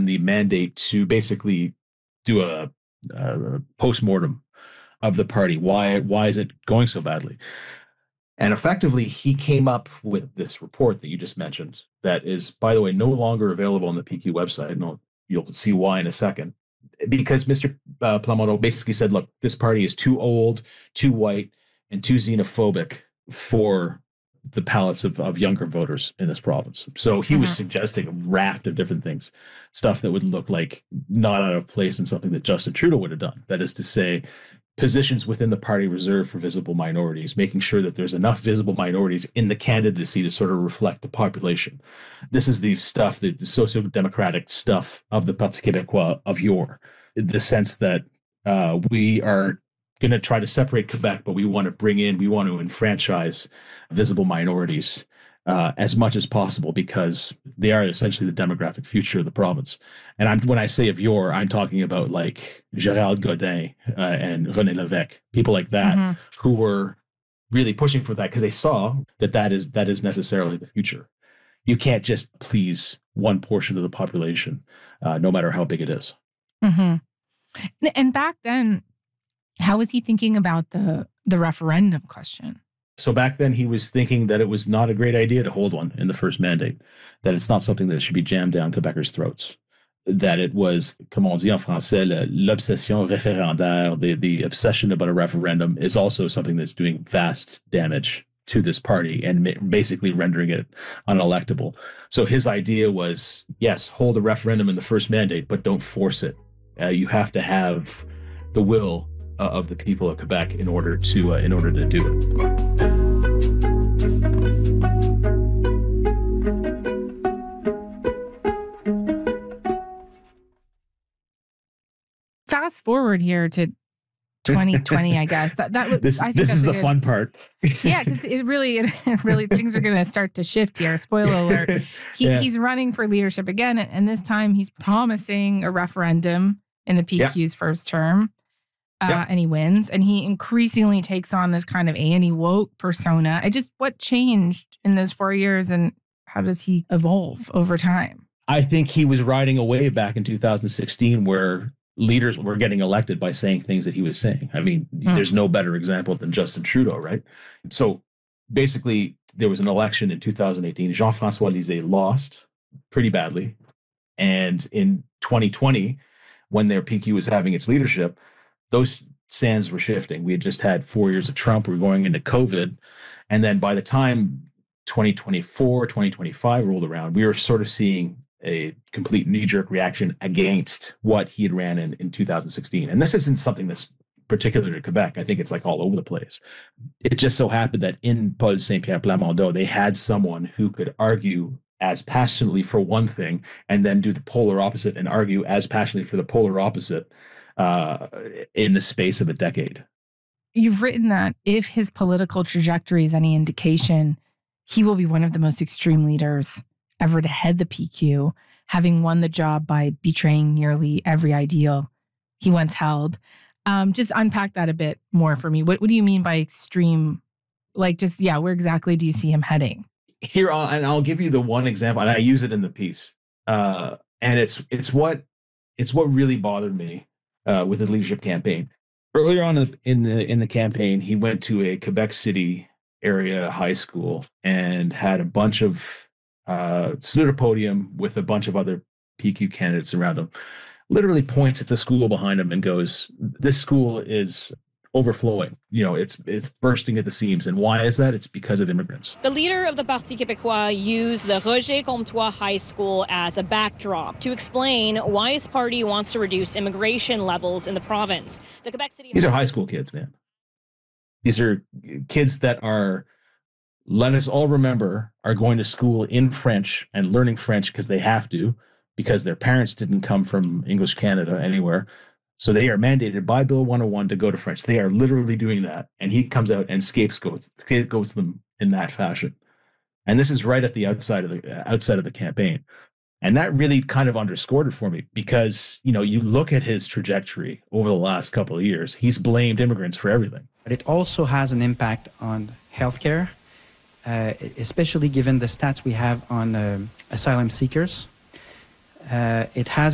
him the mandate to basically do a post-mortem of the party. Why is it going so badly? And effectively, he came up with this report that you just mentioned that is, by the way, no longer available on the PQ website. And you'll see why in a second. Because Mr. Plamondon basically said, look, this party is too old, too white, and too xenophobic for the palates of younger voters in this province. So he was suggesting a raft of different things, stuff that would look like not out of place in something that Justin Trudeau would have done. That is to say, positions within the party reserved for visible minorities, making sure that there's enough visible minorities in the candidacy to sort of reflect the population. This is the stuff, the socio-democratic stuff of the Parti Québécois of yore, in the sense that we are going to try to separate Quebec, but we want to enfranchise visible minorities as much as possible because they are essentially the demographic future of the province. And when I say of yore, I'm talking about like Gérald Godin and René Lévesque, people like that who were really pushing for that because they saw that is necessarily the future. You can't just please one portion of the population, no matter how big it is. And back then, how was he thinking about the referendum question? So back then he was thinking that it was not a great idea to hold one in the first mandate, that it's not something that should be jammed down Quebecers' throats, that it was, comme on dit en français, l'obsession référendaire, the obsession about a referendum is also something that's doing vast damage to this party and basically rendering it unelectable. So his idea was, yes, hold a referendum in the first mandate, but don't force it. You have to have the will of the people of Quebec in order to do it. Fast forward here to 2020, I guess. This is the fun part. Yeah, because it really things are going to start to shift here. Spoiler alert. He's running for leadership again, and this time he's promising a referendum in the PQ's first term. And he wins, and he increasingly takes on this kind of anti-woke persona. What changed in those 4 years, and how does he evolve over time? I think he was riding a wave back in 2016 where leaders were getting elected by saying things that he was saying. I mean, there's no better example than Justin Trudeau, right? So basically, there was an election in 2018. Jean-François Lisée lost pretty badly. And in 2020, when their PQ was having its leadership, those sands were shifting. We had just had 4 years of Trump. We were going into COVID. And then by the time 2024, 2025 rolled around, we were sort of seeing a complete knee-jerk reaction against what he had ran in 2016. And this isn't something that's particular to Quebec. I think it's like all over the place. It just so happened that in Paul Saint-Pierre Plamondon, they had someone who could argue as passionately for one thing and then do the polar opposite and argue as passionately for the polar opposite in the space of a decade. You've written that if his political trajectory is any indication, he will be one of the most extreme leaders ever to head the PQ, having won the job by betraying nearly every ideal he once held. Just unpack that a bit more for me. What do you mean by extreme? Like, where exactly do you see him heading? Here, and I'll give you the one example, and I use it in the piece. And it's what really bothered me with the leadership campaign. Earlier on in the campaign, he went to a Quebec City area high school and had a bunch of stood at a podium with a bunch of other PQ candidates around him. Literally points at the school behind him and goes, "This school is overflowing. It's bursting at the seams." And why is that? It's because of immigrants. The leader of the Parti Québécois used the Roger Comtois High School as a backdrop to explain why his party wants to reduce immigration levels in the province. The Quebec City. These are high school kids, man. These are kids that are, let us all remember, are going to school in French and learning French because they have to, because their parents didn't come from English Canada anywhere. So they are mandated by Bill 101 to go to French. They are literally doing that. And he comes out and scapegoats them in that fashion. And this is right at the outside of the campaign. And that really kind of underscored it for me because, you look at his trajectory over the last couple of years, he's blamed immigrants for everything. But it also has an impact on healthcare, especially given the stats we have on asylum seekers. It has